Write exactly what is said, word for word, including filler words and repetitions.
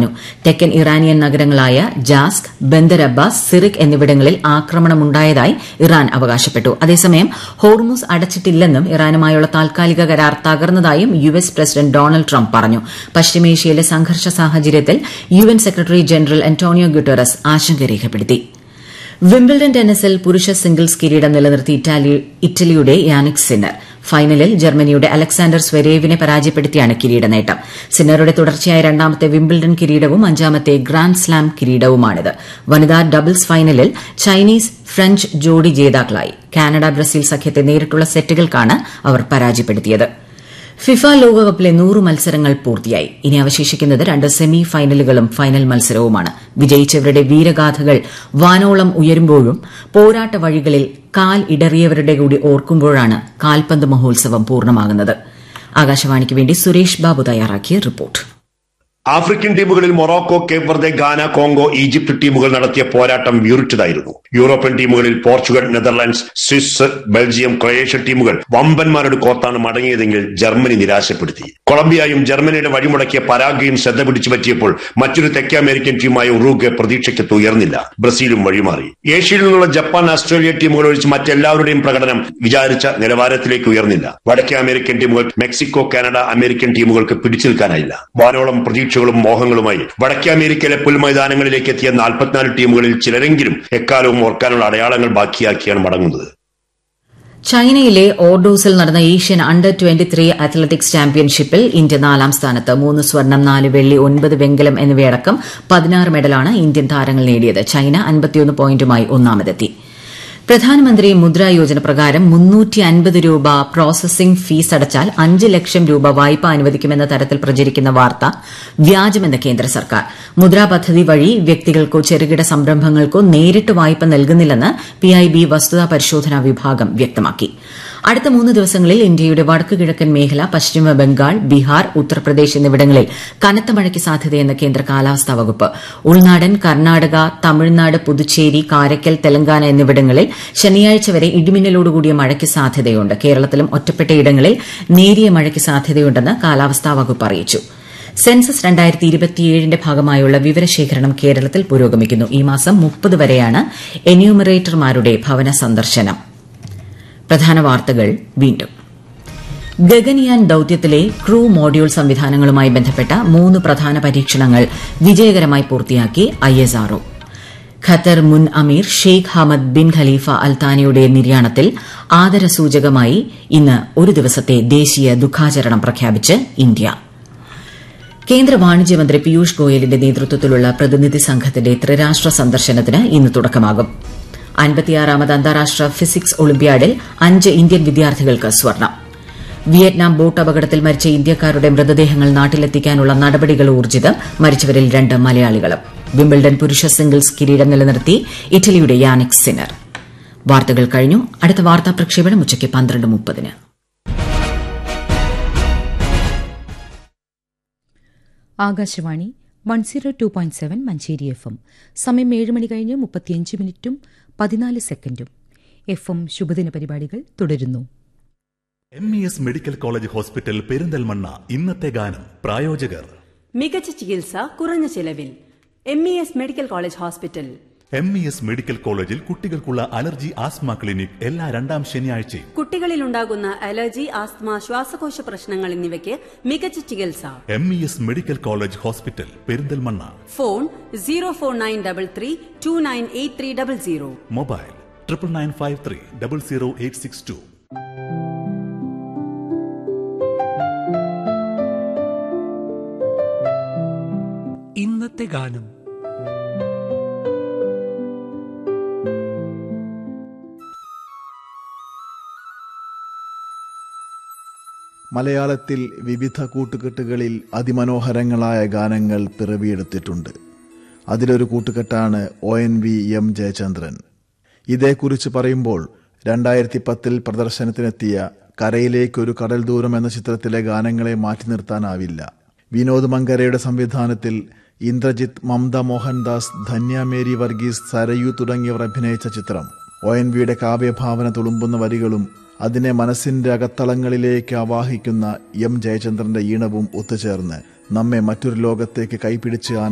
കുറഞ്ഞു. തെക്കൻ Iranian നഗരങ്ങളായ Jask, Bandar Abbas, Cyriac എന്നിവിടങ്ങളിൽ ആക്രമണമുണ്ടായതായി ഇറാൻ അവകാശപ്പെട്ടു. അതേസമയം ഹോർമുസ് അടച്ചിട്ടില്ലെന്നും ഇറാനുമായുള്ള താൽക്കാലിക കരാർ തകർന്നതായും U S president Donald Trump പറഞ്ഞു. പശ്ചിമേഷ്യയിലെ സംഘർഷ സാഹചര്യത്തിൽ U N secretary general Antonio Guterres ആശങ്ക രേഖപ്പെടുത്തി. വിംബിൾഡൺ ടെന്നീസിൽ പുരുഷ സിംഗിൾസ് കിരീടം നിലനിർത്തി ഇറ്റലിയുടെ യാനിക് സിന്നർ. ഫൈനലിൽ ജർമ്മനിയുടെ അലക്സാണ്ടർ സ്വരേവിനെ പരാജയപ്പെടുത്തിയാണ് കിരീട നേട്ടം. സിന്നറുടെ തുടർച്ചയായ രണ്ടാമത്തെ വിംബിൾഡൺ കിരീടവും അഞ്ചാമത്തെ ഗ്രാൻഡ് സ്ലാം കിരീടവുമാണിത്. വനിതാ ഡബിൾസ് ഫൈനലിൽ ചൈനീസ് ഫ്രഞ്ച് ജോഡി ജേതാക്കളായി. കാനഡ ബ്രസീൽ സഖ്യത്തെ നേരിട്ടുള്ള സെറ്റുകൾക്കാണ് അവർ പരാജയപ്പെടുത്തിയത്. ഫിഫ ലോകകപ്പിലെ നൂറ് മത്സരങ്ങൾ പൂർത്തിയായി. ഇനി അവശേഷിക്കുന്നത് രണ്ട് സെമി ഫൈനലുകളും ഫൈനൽ മത്സരവുമാണ്. വിജയിച്ചവരുടെ വീരഗാഥകൾ വാനോളം ഉയരുമ്പോഴും പോരാട്ട വഴികളിൽ കാൽ ഇടറിയവരുടെ കൂടി ഓർക്കുമ്പോഴാണ് കാൽപന്ത് മഹോത്സവം പൂർണ്ണമാകുന്നത്. ആകാശവാണിക്ക് വേണ്ടി സുരേഷ് ബാബു തയ്യാറാക്കിയ റിപ്പോർട്ട്. ആഫ്രിക്കൻ ടീമുകളിൽ മൊറോക്കോ, കേപ്പ് വെർദെ, ഗാന, കോങ്കോ, ഈജിപ്ത് ടീമുകൾ നടത്തിയ പോരാട്ടം വീറുറ്റതായിരുന്നു. യൂറോപ്യൻ ടീമുകളിൽ Portugal, Netherlands, Swiss, Belgium, Croatia ടീമുകൾ വമ്പന്മാരുടെ കോർത്താണ് മടങ്ങിയതെങ്കിൽ ജർമ്മനി നിരാശപ്പെടുത്തി. കൊളംബിയയും ജർമ്മനിയുടെ വഴിമുടക്കിയ പരാഗ്വയും ശ്രദ്ധ പിടിച്ചു പറ്റിയപ്പോൾ മറ്റൊരു തെക്കേ അമേരിക്കൻ ടീമായ ഉറുഗ്വെ പ്രതീക്ഷയ്ക്ക് ഉയർന്നില്ല. ബ്രസീലും വഴിമാറി. ഏഷ്യയിൽ നിന്നുള്ള ജപ്പാൻ, ഓസ്ട്രേലിയ ടീമുകൾ ഒഴിച്ച് മറ്റെല്ലാവരുടെയും പ്രകടനം വിചാരിച്ച നിലവാരത്തിലേക്ക് ഉയർന്നില്ല. വടക്കേ അമേരിക്കൻ ടീമുകൾ, മെക്സിക്കോ, കാനഡ, അമേരിക്കൻ ടീമുകൾക്ക് പിടിച്ചു നിൽക്കാനായില്ല. വാനോളം പ്രതീക്ഷ മോഹങ്ങളുമായി വടക്കേ അമേരിക്കയിലെ പുൽമൈതാനങ്ങളിലേക്ക് എത്തിയ നാൽപ്പത്തിനാല് ടീമുകളിൽ ചിലരെങ്കിലും എക്കാലവും ഓർക്കാനുള്ള അടയാളങ്ങൾ ബാക്കിയാക്കിയാണ് മടങ്ങുന്നത്. ചൈനയിലെ ഓർഡോസിൽ നടന്ന Asian under twenty three athletics ചാമ്പ്യൻഷിപ്പിൽ ഇന്ത്യ നാലാം സ്ഥാനത്ത്. മൂന്ന് സ്വർണം, നാല് വെള്ളി, ഒൻപത് വെങ്കലം എന്നിവയടക്കം പതിനാറ് മെഡലാണ് ഇന്ത്യൻ താരങ്ങൾ നേടിയത്. ചൈന അൻപത്തിയൊന്ന് പോയിന്റുമായി ഒന്നാമതെത്തി. പ്രധാനമന്ത്രി മുദ്രാ യോജന പ്രകാരം മുന്നൂറ്റി അൻപത് രൂപ പ്രോസസിംഗ് ഫീസ് അടച്ചാൽ അഞ്ച് ലക്ഷം രൂപ വായ്പ അനുവദിക്കുമെന്ന തരത്തിൽ പ്രചരിക്കുന്ന വാർത്ത വ്യാജമെന്ന് കേന്ദ്ര സർക്കാർ. മുദ്രാ പദ്ധതി വഴി വ്യക്തികൾക്കോ ചെറുകിട സംരംഭങ്ങൾക്കോ നേരിട്ട് വായ്പ നൽകുന്നില്ലെന്ന് പിഐബി വസ്തുതാ പരിശോധനാ വിഭാഗം വ്യക്തമാക്കി. അടുത്ത മൂന്ന് ദിവസങ്ങളിൽ ഇന്ത്യയുടെ വടക്കു കിഴക്കൻ മേഖല, പശ്ചിമ ബംഗാൾ, ബീഹാർ, ഉത്തർപ്രദേശ് എന്നിവിടങ്ങളിൽ കനത്ത മഴയ്ക്ക് സാധ്യതയെന്ന് കേന്ദ്ര കാലാവസ്ഥാ വകുപ്പ്. ഉൾനാടൻ, കർണാടക, തമിഴ്നാട്, പുതുച്ചേരി, കാരയ്ക്കൽ, തെലങ്കാന എന്നിവിടങ്ങളിൽ ശനിയാഴ്ച വരെ ഇടിമിന്നലോടുകൂടിയ മഴയ്ക്ക് സാധ്യതയുണ്ട്. കേരളത്തിലും ഒറ്റപ്പെട്ടയിടങ്ങളിൽ നേരിയ മഴയ്ക്ക് സാധ്യതയുണ്ടെന്ന് കാലാവസ്ഥാ വകുപ്പ് അറിയിച്ചു. സെൻസസ് രണ്ടായിരത്തി ഇരുപത്തിയേഴിന്റെ ഭാഗമായുള്ള വിവരശേഖരണം കേരളത്തിൽ പുരോഗമിക്കുന്നു. ഈ മാസം മുപ്പത് വരെയാണ് എന്യൂമറേറ്റർമാരുടെ ഭവന സന്ദർശനം. പ്രധാന വാർത്തകൾ വീണ്ടും. ഗഗൻയാൻ ദൌത്യത്തിലെ ക്രൂ മോഡ്യൂൾ സംവിധാനങ്ങളുമായി ബന്ധപ്പെട്ട മൂന്ന് പ്രധാന പരീക്ഷണങ്ങൾ വിജയകരമായി പൂർത്തിയാക്കി ഐഎസ്ആർഒ. ഖത്തർ മുൻ അമീർ ഷെയ്ഖ് ഹമദ് ബിൻ ഖലീഫ അൽത്താനിയുടെ നിര്യാണത്തിൽ ആദരസൂചകമായി ഇന്ന് ഒരു ദിവസത്തെ ദേശീയ ദുഃഖാചരണം പ്രഖ്യാപിച്ച് ഇന്ത്യ. കേന്ദ്ര വാണിജ്യമന്ത്രി പീയൂഷ് ഗോയലിന്റെ നേതൃത്വത്തിലുള്ള പ്രതിനിധി സംഘത്തിന്റെ ത്രിരാഷ്ട്ര സന്ദർശനത്തിന് ഇന്ന് തുടക്കമാകും. അൻപത്തിയാറാമത് അന്താരാഷ്ട്ര ഫിസിക്സ് ഒളിമ്പ്യാഡിൽ അഞ്ച് ഇന്ത്യൻ വിദ്യാർത്ഥികൾക്ക് സ്വർണം. വിയറ്റ്നാം ബോട്ട് അപകടത്തിൽ മരിച്ച ഇന്ത്യക്കാരുടെ മൃതദേഹങ്ങൾ നാട്ടിലെത്തിക്കാനുള്ള നടപടികൾ ഊർജിതം. മരിച്ചവരിൽ രണ്ട് മലയാളികളും. വിംബിൾഡൺ പുരുഷ സിംഗിൾസ് കിരീടം നിലനിർത്തി ഇറ്റലിയുടെ യാനിക് സിന്നർ. വാർത്തകൾ കഴിഞ്ഞു. അടുത്ത വാർത്താ പ്രക്ഷേപണം ഉച്ചയ്ക്ക് പന്ത്രണ്ട് മുപ്പതിന്. Akashvani one zero two point seven Manjeri F M. സമയം ഏഴ് മണി കഴിഞ്ഞ് മുപ്പത്തിയഞ്ച് മിനിറ്റും പതിനാല് സെക്കൻഡും. എഫ് എം ശുഭദിന പരിപാടികൾ തുടരുന്നു. M E S medical college hospital Perinthalmanna. ഇന്നത്തെ ഗാനം പ്രായോജകർ. മികച്ച ചികിത്സ കുറഞ്ഞ ചെലവിൽ. M E S medical college hospital. M E S medical കോളേജിൽ കുട്ടികൾക്കുള്ള അലർജി ആസ്മ ക്ലിനിക് എല്ലാ രണ്ടാം ശനിയാഴ്ചയും. കുട്ടികളിലുണ്ടാകുന്ന അലർജി, ആസ്മ, ശ്വാസകോശ പ്രശ്നങ്ങൾ എന്നിവയ്ക്ക് മികച്ച ചികിത്സ. M E S medical college hospital Perinthalmanna. Phone zero four nine double three to nine eight three double zero. Mobile triple nine five three double zero eight six to. ഇന്നത്തെ ഗാനം. മലയാളത്തിൽ വിവിധ കൂട്ടുകെട്ടുകളിൽ അതിമനോഹരങ്ങളായ ഗാനങ്ങൾ പിറവിയെടുത്തിട്ടുണ്ട്. അതിലൊരു കൂട്ടുകെട്ടാണ് O N V M Jayachandran. ഇതേക്കുറിച്ച് പറയുമ്പോൾ രണ്ടായിരത്തി പത്തിൽ പ്രദർശനത്തിനെത്തിയ കരയിലേക്കൊരു കടൽ ദൂരം എന്ന ചിത്രത്തിലെ ഗാനങ്ങളെ മാറ്റി നിർത്താനാവില്ല. വിനോദ് മങ്കരയുടെ സംവിധാനത്തിൽ ഇന്ദ്രജിത്ത്, മമത മോഹൻദാസ്, ധന്യ മേരി വർഗീസ്, സരയു തുടങ്ങിയവർ അഭിനയിച്ച ചിത്രം. ഒ എൻ വിയുടെ കാവ്യഭാവന തുളുമ്പുന്ന വരികളും അതിനെ മനസ്സിന്റെ അകത്തളങ്ങളിലേക്ക് ആവാഹിക്കുന്ന എം ജയചന്ദ്രന്റെ ഈണവും ഒത്തുചേർന്ന് നമ്മെ മറ്റൊരു ലോകത്തേക്ക് കൈപിടിച്ച്